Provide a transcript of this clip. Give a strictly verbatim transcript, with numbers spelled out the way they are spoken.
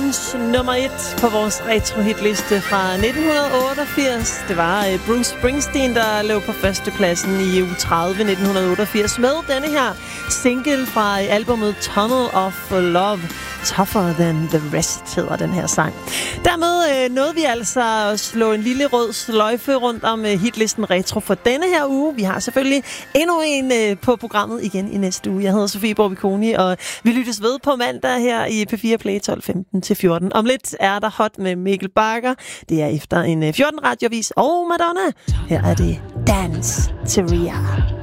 ugens nummer et på vores retro-hitliste fra nitten otteogfirs. Det var Bruce Springsteen, der lå på førstepladsen i uge tredive nitten otteogfirs med denne her single fra albumet Tunnel of Love. Tougher Than The Rest hedder den her sang. Dermed øh, nåede vi altså at slå en lille rød sløjfe rundt om øh, hitlisten retro for denne her uge. Vi har selvfølgelig endnu en øh, på programmet igen i næste uge. Jeg hedder Sofie Borbiconi, og vi lyttes ved på mandag her i P fire Play tolv femten til fjorten. Om lidt er der Hot med Mikkel Bakker. Det er efter en øh, fjorten radiovis og Madonna. Her er det Dance to Ria.